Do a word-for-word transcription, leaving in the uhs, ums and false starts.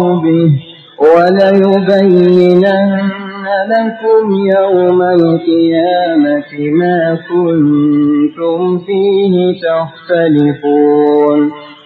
به وليبينن لكم يوم القيامة ما كنتم فيه تختلفون